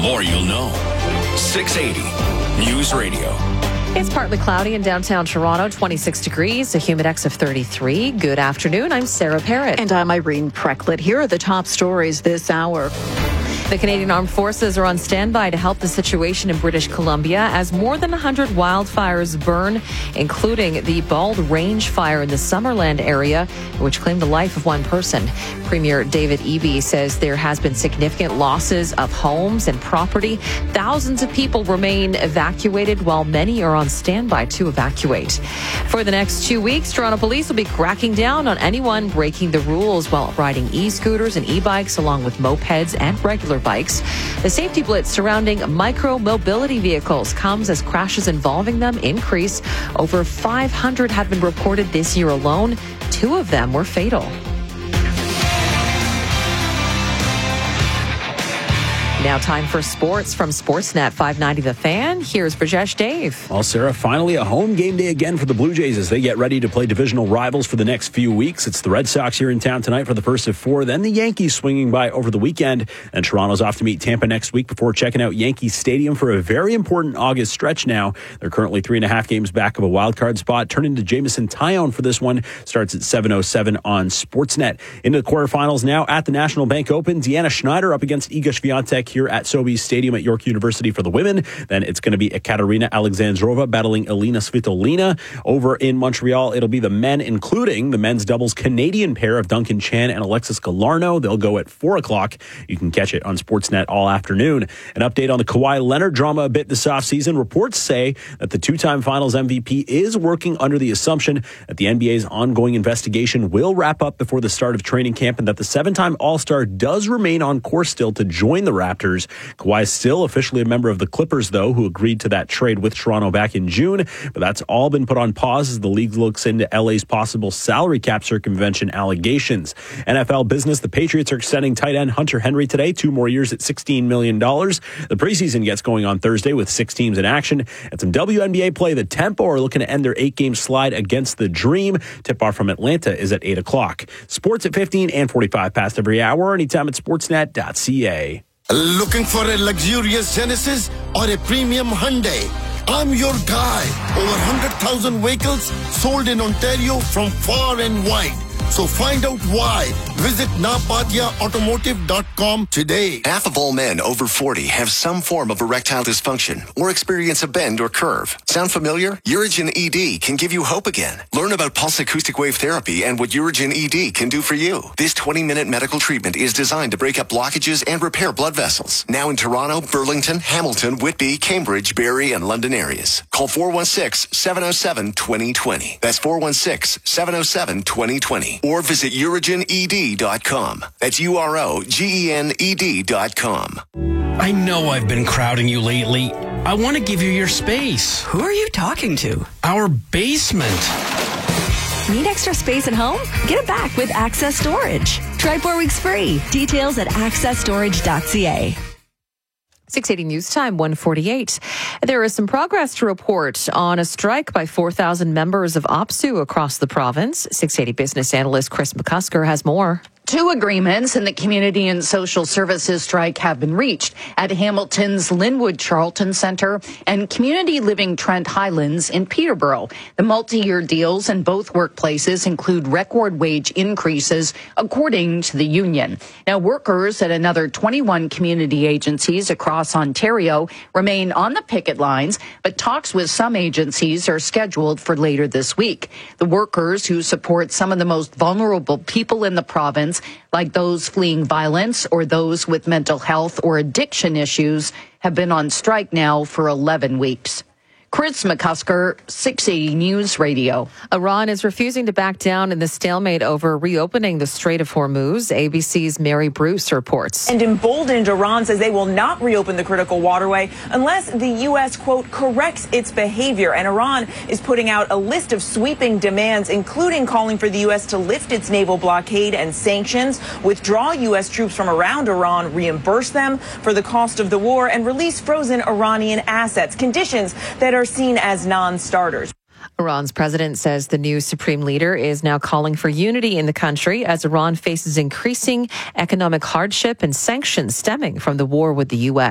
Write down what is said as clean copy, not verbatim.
more you'll know. 680 News Radio. It's partly cloudy in downtown Toronto, 26 degrees, a humidex of 33. Good afternoon. I'm Sarah Parrott. And I'm Irene Precklett. Here are the top stories this hour. The Canadian Armed Forces are on standby to help the situation in British Columbia as more than 100 wildfires burn, including the Bald Range fire in the Summerland area, which claimed the life of one person. Premier David Eby says there has been significant losses of homes and property. Thousands of people remain evacuated while many are on standby to evacuate. For the next 2 weeks, Toronto police will be cracking down on anyone breaking the rules while riding e-scooters and e-bikes along with mopeds and regular bikes. The safety blitz surrounding micro-mobility vehicles comes as crashes involving them increase. Over 500 have been reported this year alone. 2 of them were fatal. Now time for sports from Sportsnet 590 The Fan. Here's Brajesh Dave. Well, Sarah, finally a home game day again for the Blue Jays as they get ready to play divisional rivals for the next few weeks. It's the Red Sox here in town tonight for the first of 4, then the Yankees swinging by over the weekend. And Toronto's off to meet Tampa next week before checking out Yankee Stadium for a very important August stretch now. They're currently 3.5 games back of a wild card spot. Turn into Jameson Taillon for this one. Starts at 7:07 on Sportsnet. Into the quarterfinals now at the National Bank Open. Deanna Schneider up against Iga Swiatek here at Sobeys Stadium at York University for the women. Then it's going to be Ekaterina Alexandrova battling Elina Svitolina. Over in Montreal, it'll be the men, including the men's doubles Canadian pair of Duncan Chan and Alexis Galarneau. They'll go at 4 o'clock. You can catch it on Sportsnet all afternoon. An update on the Kawhi Leonard drama a bit this offseason. Reports say that the 2-time Finals MVP is working under the assumption that the NBA's ongoing investigation will wrap up before the start of training camp and that the 7-time All-Star does remain on course still to join the Raptors. Kawhi is still officially a member of the Clippers, though, who agreed to that trade with Toronto back in June. But that's all been put on pause as the league looks into LA's possible salary cap circumvention allegations. NFL business, the Patriots are extending tight end Hunter Henry today, 2 more years at $16 million. The preseason gets going on Thursday with 6 teams in action. And some WNBA play. The Tempo are looking to end their 8-game slide against the Dream. Tip-off from Atlanta is at 8 o'clock. Sports at 15 and 45 past every hour. Anytime at sportsnet.ca. Looking for a luxurious Genesis or a premium Hyundai? I'm your guy. Over 100,000 vehicles sold in Ontario from far and wide. So find out why. Visit napadiaautomotive.com today. Half of all men over 40 have some form of erectile dysfunction or experience a bend or curve. Sound familiar? Urigen ED can give you hope again. Learn about pulse acoustic wave therapy and what Urigen ED can do for you. This 20-minute medical treatment is designed to break up blockages and repair blood vessels. Now in Toronto, Burlington, Hamilton, Whitby, Cambridge, Barrie, and London areas. Call 416-707-2020. That's 416-707-2020. Or visit UrigenED.com. That's UROGENED.com. I know I've been crowding you lately. I want to give you your space. Who are you talking to? Our basement. Need extra space at home? Get it back with Access Storage. Try 4 weeks free. Details at accessstorage.ca. 680 News Time, 1:48. There is some progress to report on a strike by 4,000 members of OPSEU across the province. 680 business analyst Chris McCusker has more. 2 agreements in the Community and Social Services strike have been reached at Hamilton's Linwood Charlton Center and Community Living Trent Highlands in Peterborough. The multi-year deals in both workplaces include record wage increases, according to the union. Now, workers at another 21 community agencies across Ontario remain on the picket lines, but talks with some agencies are scheduled for later this week. The workers who support some of the most vulnerable people in the province, like those fleeing violence or those with mental health or addiction issues, have been on strike now for 11 weeks. Chris McCusker, 680 News Radio. Iran is refusing to back down in the stalemate over reopening the Strait of Hormuz. ABC's Mary Bruce reports. And emboldened, Iran says they will not reopen the critical waterway unless the U.S., quote, corrects its behavior. And Iran is putting out a list of sweeping demands, including calling for the U.S. to lift its naval blockade and sanctions, withdraw U.S. troops from around Iran, reimburse them for the cost of the war, and release frozen Iranian assets, conditions that are seen as non-starters. Iran's president says the new supreme leader is now calling for unity in the country as Iran faces increasing economic hardship and sanctions stemming from the war with the U.S.